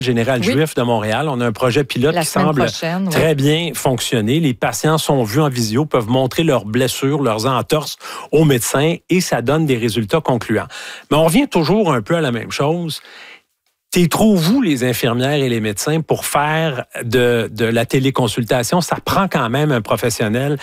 Général Juif de Montréal. On a un projet pilote qui semble très bien fonctionner. Les patients sont vus en visio, peuvent montrer leurs blessures, leurs entorses aux médecins et ça donne des résultats concluants. Mais on revient toujours un peu à la même chose. Trouvez-vous les infirmières et les médecins pour faire de la téléconsultation? Ça prend quand même un professionnel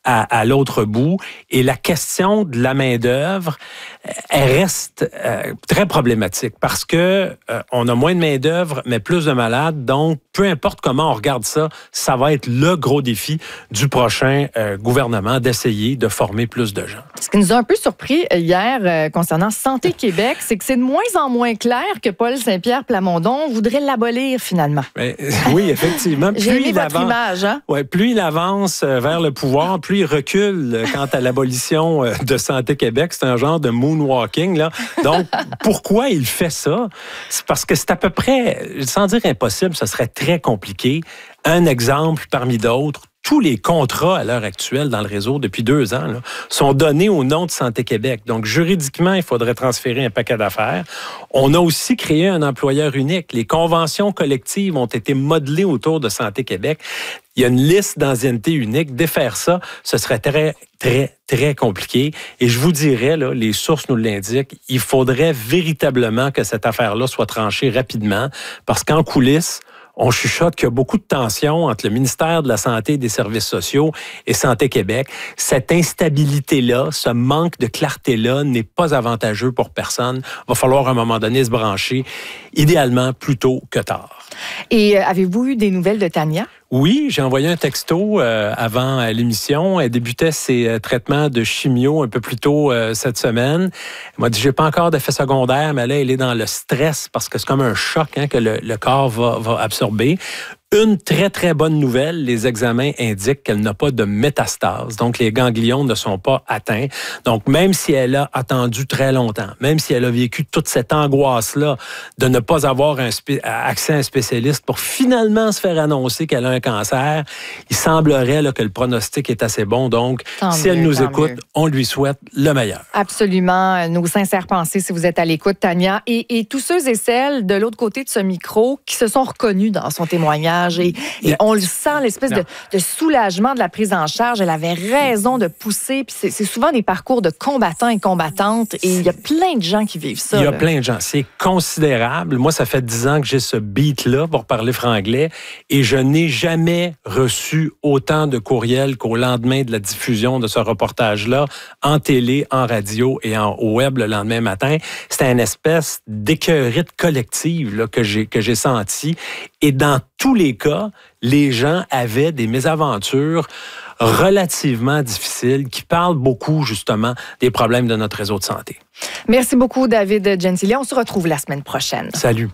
à l'autre bout. Et la question de la main-d'œuvre, elle reste très problématique parce que on a moins de main-d'œuvre, mais plus de malades. Donc, peu importe comment on regarde ça, ça va être le gros défi du prochain gouvernement d'essayer de former plus de gens. Ce qui nous a un peu surpris hier concernant Santé Québec, c'est que c'est de moins en moins clair que Paul Saint-Pierre Plamondon voudrait l'abolir finalement. Mais, oui, effectivement. J'ai aimé votre image. Hein? Ouais, plus il avance vers le pouvoir, plus il recule quant à l'abolition de Santé Québec. C'est un genre de moonwalking. Là. Donc, pourquoi il fait ça? C'est parce que c'est à peu près, sans dire impossible, ce serait très compliqué. Un exemple parmi d'autres. Tous les contrats à l'heure actuelle dans le réseau depuis 2 ans là, sont donnés au nom de Santé Québec. Donc, juridiquement, il faudrait transférer un paquet d'affaires. On a aussi créé un employeur unique. Les conventions collectives ont été modelées autour de Santé Québec. Il y a une liste d'ancienneté unique. Défaire ça, ce serait très, très, très compliqué. Et je vous dirais, là, les sources nous l'indiquent, il faudrait véritablement que cette affaire-là soit tranchée rapidement parce qu'en coulisses, on chuchote qu'il y a beaucoup de tensions entre le ministère de la Santé et des Services sociaux et Santé Québec. Cette instabilité-là, ce manque de clarté-là n'est pas avantageux pour personne. Il va falloir à un moment donné se brancher, idéalement plus tôt que tard. Et avez-vous eu des nouvelles de Tania? Oui, j'ai envoyé un texto avant l'émission. Elle débutait ses traitements de chimio un peu plus tôt cette semaine. Elle m'a dit, j'ai pas encore d'effet secondaire, mais là, elle est dans le stress parce que c'est comme un choc que le corps va absorber. Une très, très bonne nouvelle, les examens indiquent qu'elle n'a pas de métastase. Donc, les ganglions ne sont pas atteints. Donc, même si elle a attendu très longtemps, même si elle a vécu toute cette angoisse-là de ne pas avoir accès à un spécialiste pour finalement se faire annoncer qu'elle a un cancer, il semblerait là, que le pronostic est assez bon. Donc, si elle nous écoute, on lui souhaite le meilleur. Absolument. Nos sincères pensées si vous êtes à l'écoute, Tania. Et tous ceux et celles de l'autre côté de ce micro qui se sont reconnus dans son témoignage. Et on le sent, l'espèce de soulagement de la prise en charge. Elle avait raison de pousser. Puis c'est souvent des parcours de combattants et combattantes. Et il y a plein de gens qui vivent ça. Il y a plein de gens. C'est considérable. Moi, ça fait 10 ans que j'ai ce beat-là, pour parler franglais. Et je n'ai jamais reçu autant de courriels qu'au lendemain de la diffusion de ce reportage-là, en télé, en radio et au web le lendemain matin. C'était une espèce d'écœurite collective là, que j'ai senti. Et dans tous les cas, les gens avaient des mésaventures relativement difficiles qui parlent beaucoup, justement, des problèmes de notre réseau de santé. Merci beaucoup, David Gentili. On se retrouve la semaine prochaine. Salut.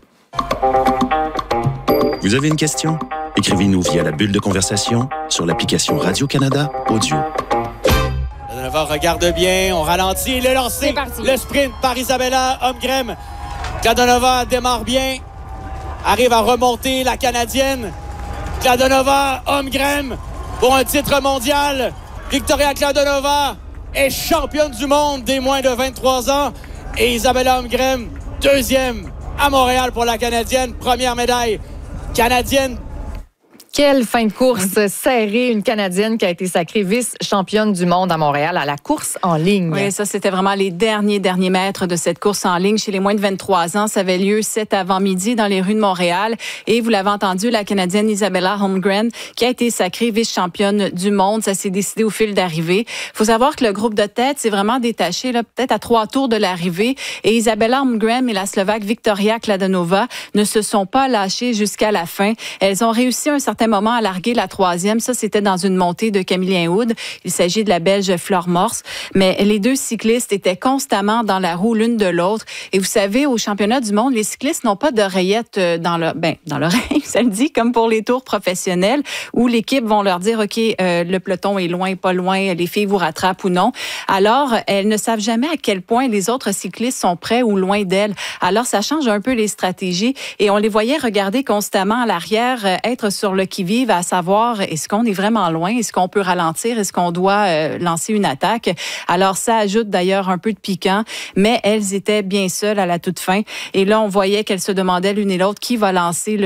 Vous avez une question? Écrivez-nous via la bulle de conversation sur l'application Radio-Canada Audio. Cladonova regarde bien, on ralentit, le lancer, le sprint par Isabella Holmgren. Cladonova démarre bien. Arrive à remonter la Canadienne. Cladonova Holmgren pour un titre mondial. Victoria Cladonova est championne du monde des moins de 23 ans. Et Isabella Holmgren, deuxième à Montréal pour la Canadienne. Première médaille canadienne. Quelle fin de course serrée, une Canadienne qui a été sacrée vice-championne du monde à Montréal à la course en ligne. Oui, ça, c'était vraiment les derniers mètres de cette course en ligne chez les moins de 23 ans. Ça avait lieu cet avant-midi dans les rues de Montréal. Et vous l'avez entendu, la Canadienne Isabella Holmgren, qui a été sacrée vice-championne du monde. Ça s'est décidé au fil d'arrivée. Il faut savoir que le groupe de tête s'est vraiment détaché, là, peut-être à 3 tours de l'arrivée. Et Isabella Holmgren et la Slovaque Victoria Cladonova ne se sont pas lâchées jusqu'à la fin. Elles ont réussi un certain moment à larguer la 3e. Ça, c'était dans une montée de Camillien Hood. Il s'agit de la Belge Flore Morse. Mais les deux cyclistes étaient constamment dans la roue l'une de l'autre. Et vous savez, au championnat du monde, les cyclistes n'ont pas d'oreillette dans l'oreille, ça le dit, comme pour les tours professionnels, où l'équipe vont leur dire, OK, le peloton est loin, pas loin, les filles vous rattrapent ou non. Alors, elles ne savent jamais à quel point les autres cyclistes sont près ou loin d'elles. Alors, ça change un peu les stratégies. Et on les voyait regarder constamment à l'arrière, être sur le qui-vive, à savoir, est-ce qu'on est vraiment loin? Est-ce qu'on peut ralentir? Est-ce qu'on doit lancer une attaque? Alors, ça ajoute d'ailleurs un peu de piquant, mais elles étaient bien seules à la toute fin. Et là, on voyait qu'elles se demandaient l'une et l'autre qui va lancer le